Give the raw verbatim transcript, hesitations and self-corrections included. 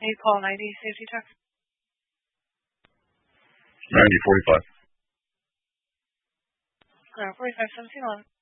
You call ninety safety check. ninety forty-five. Uh, forty-five seventeen on.